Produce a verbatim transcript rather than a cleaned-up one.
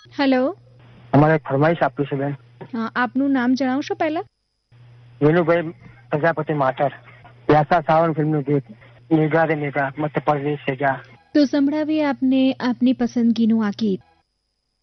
Hello, અમારે ફરમાઈશ આપવી છે બેન. હા, આપનું નામ જણાવશો પહેલા? વેનુભાઈ પ્રજાપતિ માતર, વ્યાસા સાવન ફિલ્મનું ગીત નિગારે નિગા મત પરદેશ છે જા. તો સંભળાવીએ આપને આપની પસંદગીનું આ ગીત.